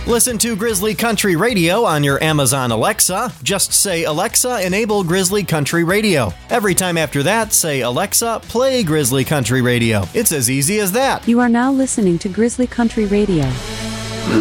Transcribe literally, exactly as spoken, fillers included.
Listen to Grizzly Country Radio on your Amazon Alexa. Just say, Alexa, enable Grizzly Country Radio. Every time after that, say, Alexa, play Grizzly Country Radio. It's as easy as that. You are now listening to Grizzly Country Radio.